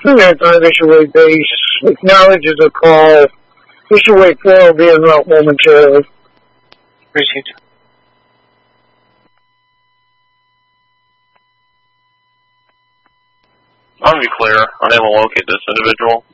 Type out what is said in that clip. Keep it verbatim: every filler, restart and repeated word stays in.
Airtime Visual Base acknowledges the call. Visual four will be en route momentarily. Received. On be clear, unable to locate this individual.